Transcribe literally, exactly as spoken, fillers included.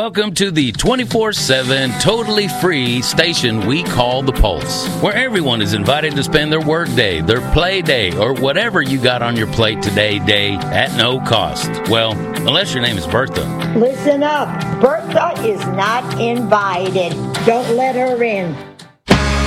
Welcome to the twenty-four seven, totally free station we call The Pulse, where everyone is invited to spend their work day, their play day, or whatever you got on your plate today day at no cost. Well, unless your name is Bertha. Listen up. Bertha is not invited. Don't let her in.